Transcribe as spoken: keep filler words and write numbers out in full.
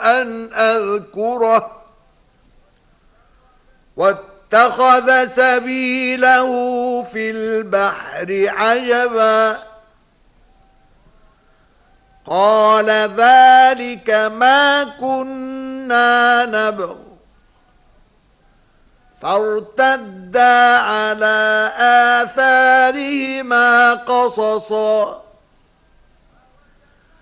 أن أذكره واتخذ سبيله في البحر عجبا قال ذلك ما كنا نبغ فارتدا على آثارهما قصصا